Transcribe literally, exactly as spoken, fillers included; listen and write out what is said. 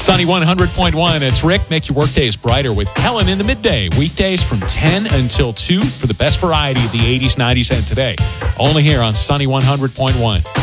Sunny one hundred point one. It's Rick. Make your workdays brighter with Helen in the midday. Weekdays from ten until two for the best variety of the eighties, nineties, and today. Only here on Sunny one hundred point one.